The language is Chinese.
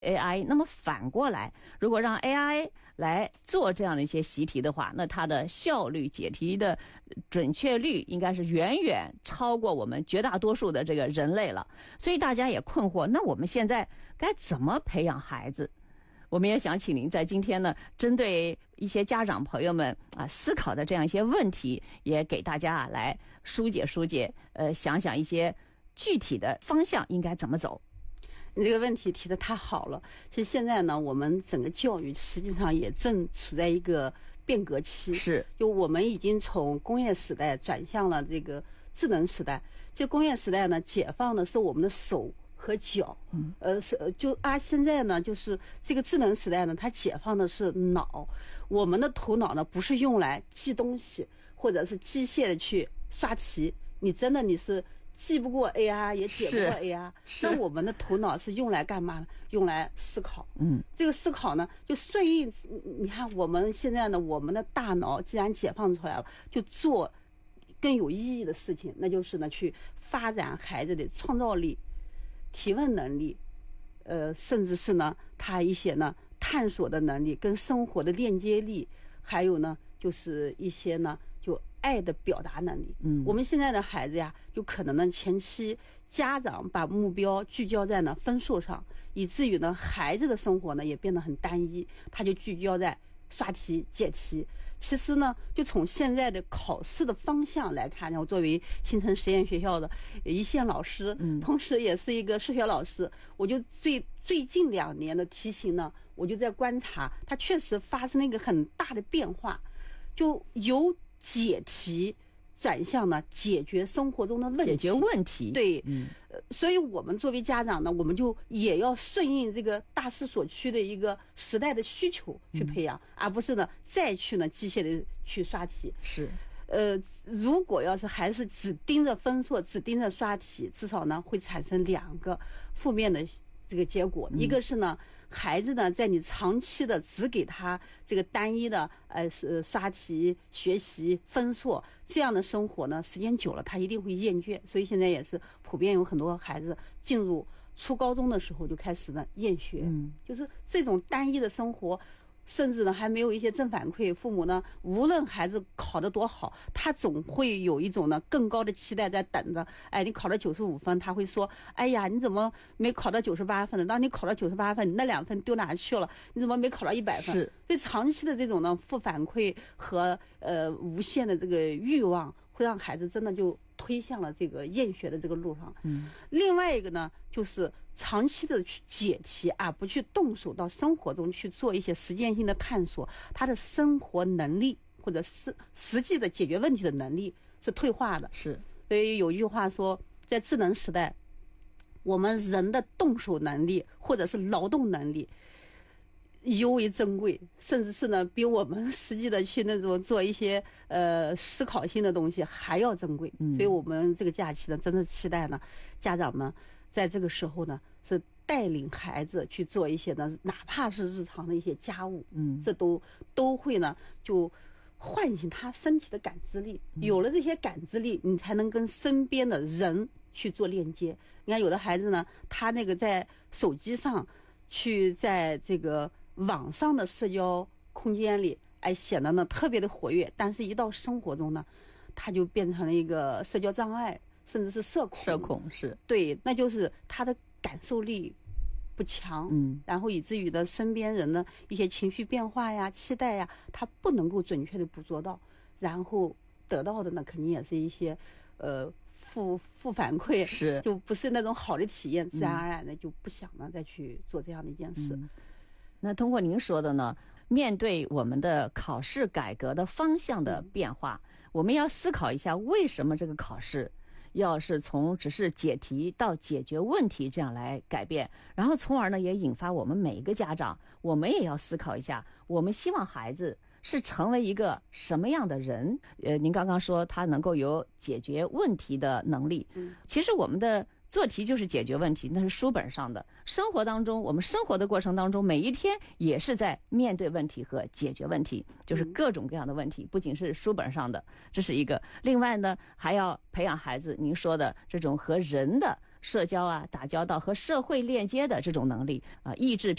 AI， 那么反过来，如果让 AI 来做这样的一些习题的话，那它的效率、解题的准确率应该是远远超过我们绝大多数的这个人类了。所以大家也困惑，那我们现在该怎么培养孩子？我们也想请您在今天呢，针对一些家长朋友们思考的这样一些问题，也给大家来疏解，想想一些具体的方向应该怎么走。 你这个问题提得太好了。其实现在呢，我们整个教育实际上也正处在一个变革期， 是，就我们已经从工业时代转向了这个智能时代。就工业时代呢，解放的是我们的手和脚，现在呢，就是这个智能时代呢，它解放的是脑。我们的头脑呢，不是用来记东西，或者是机械的去刷题。你是记不过 AI， 也解不过 AI。那我们的头脑是用来干嘛呢？用来思考。这个思考呢，就顺应。你看我们现在呢，我们的大脑既然解放出来了，就做更有意义的事情，那就是呢，去发展孩子的创造力、提问能力，甚至是呢，他一些呢探索的能力、跟生活的链接力，还有呢，就是一些呢就爱的表达能力。我们现在的孩子呀，就可能呢前期家长把目标聚焦在呢分数上，以至于呢孩子的生活呢也变得很单一，他就聚焦在刷题解题。其实呢，就从现在的考试的方向来看呢，我作为新城实验学校的一线老师，同时也是一个数学老师，我就最近2年的题型呢，我就在观察，它确实发生了一个很大的变化，就由解题转向呢解决生活中的问题， 解决问题。 对，所以我们作为家长呢，我们就也要顺应这个大势所趋的一个时代的需求去培养，而不是呢再去呢机械的去刷题。 是， 如果要是还是只盯着分数，只盯着刷题，至少呢会产生2个负面的这个结果。一个是呢，孩子呢在你长期的只给他这个单一的刷题学习分数这样的生活呢，时间久了他一定会厌倦。所以现在也是普遍有很多孩子进入初高中的时候就开始呢厌学，就是这种单一的生活。甚至呢还没有一些正反馈，父母呢无论孩子考得多好，他总会有一种呢更高的期待在等着。你考了95分，他会说，哎呀，你怎么没考到98分呢？当你考到98分，你那2分丢哪去了？你怎么没考到100分？ 是， 所以长期的这种呢负反馈和无限的这个欲望，会让孩子真的就推向了这个厌学的这个路上。另外一个呢，就是长期的去解题，而不去动手到生活中去做一些实践性的探索，他的生活能力或者是实际的解决问题的能力是退化的。 是， 所以有一句话说，在智能时代，我们人的动手能力或者是劳动能力尤为珍贵，甚至是呢比我们实际的去那种做一些思考性的东西还要珍贵。所以我们这个假期呢，真的期待呢家长们在这个时候呢是带领孩子去做一些呢，哪怕是日常的一些家务，这都会呢就唤醒他身体的感知力。有了这些感知力，你才能跟身边的人去做链接。你看有的孩子呢，他那个在手机上去在这个网上的社交空间里，显得呢特别的活跃，但是一到生活中呢，他就变成了一个社交障碍，甚至是社恐。 是， 对，那就是他的感受力不强，然后以至于呢身边人的一些情绪变化呀、期待呀，他不能够准确的捕捉到，然后得到的呢肯定也是一些负反馈， 是， 就不是那种好的体验，自然而然的就不想呢再去做这样的一件事。 那通过您说的呢，面对我们的考试改革的方向的变化，我们要思考一下，为什么这个考试要是从只是解题到解决问题这样来改变，然后从而呢也引发我们每一个家长，我们也要思考一下，我们希望孩子是成为一个什么样的人。您刚刚说他能够有解决问题的能力，其实我们的做题就是解决问题，那是书本上的。生活当中，我们生活的过程当中，每一天也是在面对问题和解决问题，就是各种各样的问题，不仅是书本上的，这是一个。另外呢，还要培养孩子您说的这种和人的社交啊、打交道和社会链接的这种能力啊，抑制